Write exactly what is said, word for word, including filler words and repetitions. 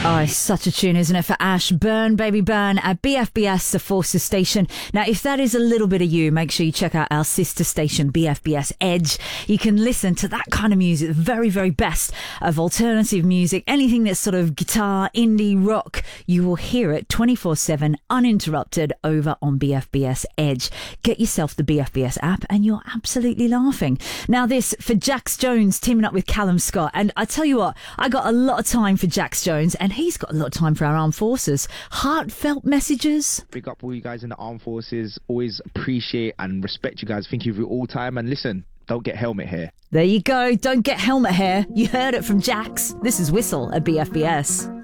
Oh, it's such a tune, isn't it, for Ash? Burn, Baby Burn at B F B S, the Forces station. Now, if that is a little bit of you, make sure you check out our sister station, B F B S Edge. You can listen to that kind of music, the very, very best of alternative music, anything that's sort of guitar, indie, rock. You will hear it twenty-four seven, uninterrupted, over on B F B S Edge. Get yourself the B F B S app and you're absolutely laughing. Now, this for Jax Jones teaming up with Callum Scott. And I tell you what, I got a lot of time for Jax Jones, and he's got a lot of time for our armed forces. Heartfelt messages. Big up all you guys in the armed forces. Always appreciate and respect you guys. Thank you for all time. And listen, don't get helmet hair. There you go. Don't get helmet hair. You heard it from Jax. This is Whistle at B F B S.